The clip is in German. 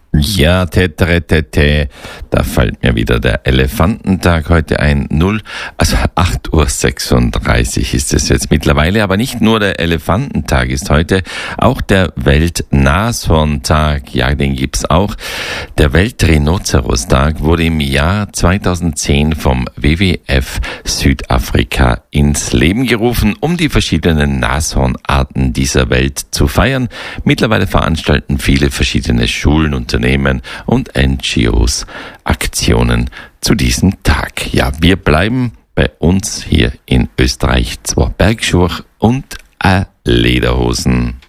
Ja, tete, da fällt mir wieder der Elefantentag heute ein. 8:36 Uhr ist es jetzt mittlerweile. Aber nicht nur der Elefantentag ist heute, auch der Weltnashorntag. Ja, den gibt's auch. Der Weltrhinozerostag wurde im Jahr 2010 vom WWF Südafrika ins Leben gerufen, um die verschiedenen Nashornarten dieser Welt zu feiern. Mittlerweile veranstalten viele verschiedene Schulen, Unternehmen und NGOs Aktionen zu diesem Tag. Ja, wir bleiben bei uns hier in Österreich. 2 Bergschuhe und Lederhosen.